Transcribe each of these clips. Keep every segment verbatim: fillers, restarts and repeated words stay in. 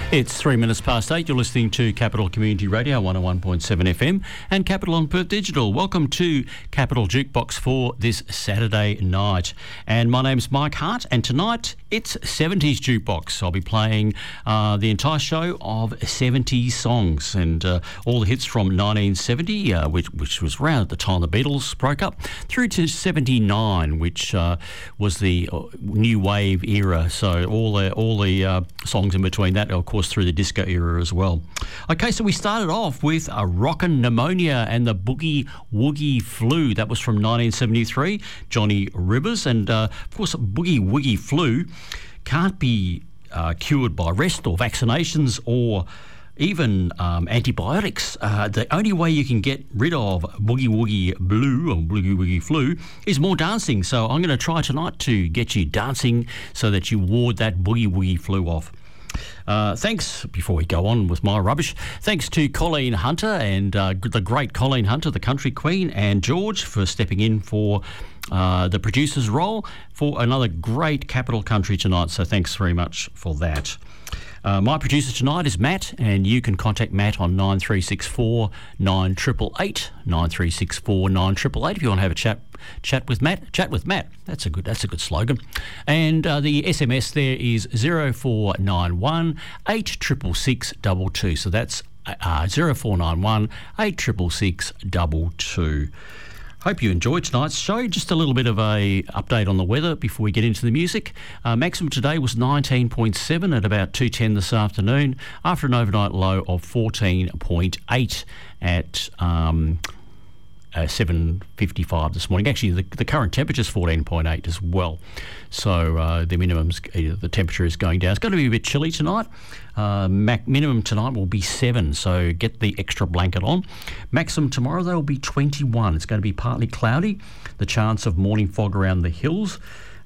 It's three minutes past eight. You're listening to Capital Community Radio one oh one point seven F M and Capital on Perth Digital. Welcome to Capital Jukebox for this Saturday night. And my name's Mike Hart, and tonight it's seventies Jukebox. I'll be playing uh, the entire show of seventies songs and uh, all the hits from nineteen seventy, uh, which, which was around at the time the Beatles broke up, through to seventy-nine, which uh, was the new wave era. So all the, all the uh, songs in between that, of course, through the disco era as well. Okay, so we started off with a Rockin' Pneumonia and the Boogie Woogie Flu. That was from nineteen seventy-three, Johnny Rivers. And, uh, of course, Boogie Woogie Flu can't be uh, cured by rest or vaccinations or even um, antibiotics. Uh, the only way you can get rid of Boogie Woogie Blue or Boogie Woogie Flu is more dancing. So I'm going to try tonight to get you dancing so that you ward that Boogie Woogie Flu off. Uh, thanks, before we go on with my rubbish, thanks to Colleen Hunter and uh, the great Colleen Hunter, the country queen, and George for stepping in for uh, the producer's role for another great Capital Country tonight. So thanks very much for that. Uh, my producer tonight is Matt, and you can contact Matt on nine three six four nine eight eight eight, nine three six four nine eight eight eight if you want to have a chat chat with Matt. Chat with Matt. That's a good that's a good slogan. And uh, the S M S there is zero four nine one eight six six six two two. So that's uh, zero four nine one eight six six six two two. Hope you enjoyed tonight's show. Just a little bit of a update on the weather before we get into the music. Uh, maximum today was nineteen point seven at about two ten this afternoon, after an overnight low of fourteen point eight at um, uh, seven fifty-five this morning. Actually, the, the current temperature is fourteen point eight as well. So uh, the minimum's, uh, the temperature is going down. It's going to be a bit chilly tonight. Uh, mac minimum tonight will be seven, so get the extra blanket on. Maximum tomorrow, though, will be twenty-one. It's going to be partly cloudy, the chance of morning fog around the hills,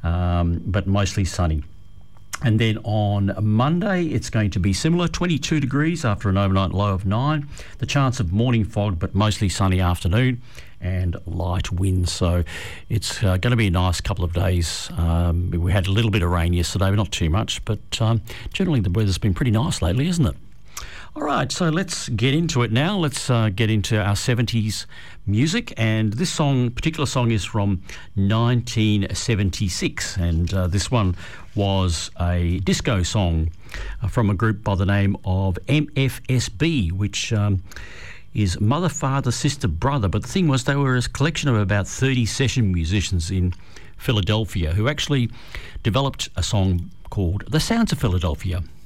um, but mostly sunny. And then on Monday, it's going to be similar, twenty-two degrees after an overnight low of nine. The chance of morning fog, but mostly sunny afternoon and light winds. So it's uh, going to be a nice couple of days. Um, we had a little bit of rain yesterday, but not too much. But um, generally the weather's been pretty nice lately, isn't it? All right, so let's get into it now. Let's uh, get into our seventies music. And this song, particular song, is from nineteen seventy-six. And uh, this one was a disco song uh, from a group by the name of M F S B, which um, is Mother, Father, Sister, Brother. But the thing was, they were a collection of about thirty session musicians in Philadelphia who actually developed a song called The Sounds of Philadelphia.